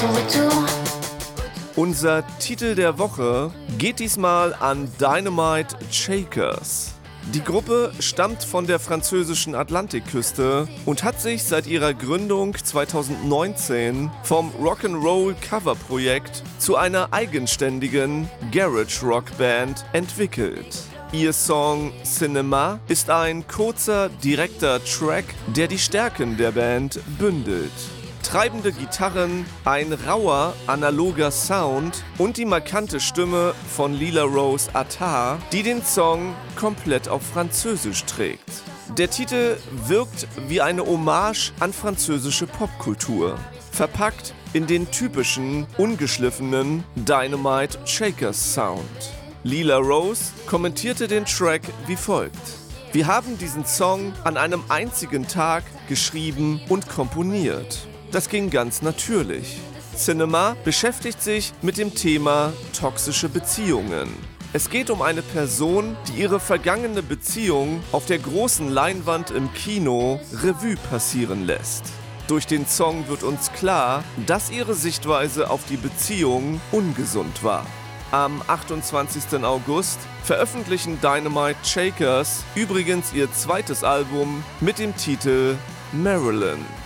Unser Titel der Woche geht diesmal an Dynamite Shakers. Die Gruppe stammt von der französischen Atlantikküste und hat sich seit ihrer Gründung 2019 vom Rock'n'Roll-Cover-Projekt zu einer eigenständigen Garage-Rock-Band entwickelt. Ihr Song Cinema ist ein kurzer, direkter Track, der die Stärken der Band bündelt. Treibende Gitarren, ein rauer, analoger Sound und die markante Stimme von Lila Rose Attah, die den Song komplett auf Französisch trägt. Der Titel wirkt wie eine Hommage an französische Popkultur, verpackt in den typischen, ungeschliffenen Dynamite Shakers Sound. Lila Rose kommentierte den Track wie folgt: Wir haben diesen Song an einem einzigen Tag geschrieben und komponiert. Das ging ganz natürlich. Cinema beschäftigt sich mit dem Thema toxische Beziehungen. Es geht um eine Person, die ihre vergangene Beziehung auf der großen Leinwand im Kino Revue passieren lässt. Durch den Song wird uns klar, dass ihre Sichtweise auf die Beziehung ungesund war. Am 28. August veröffentlichen Dynamite Shakers übrigens ihr zweites Album mit dem Titel Marilyn.